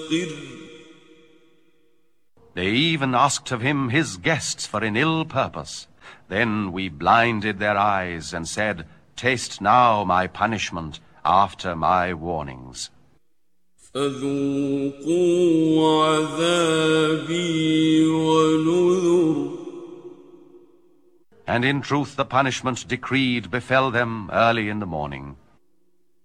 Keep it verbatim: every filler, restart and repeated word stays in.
They even asked of him his guests for an ill purpose. Then we blinded their eyes and said, Taste now my punishment after my warnings. فذوقوا عذابي ونذر. And in truth the punishment decreed befell them early in the morning.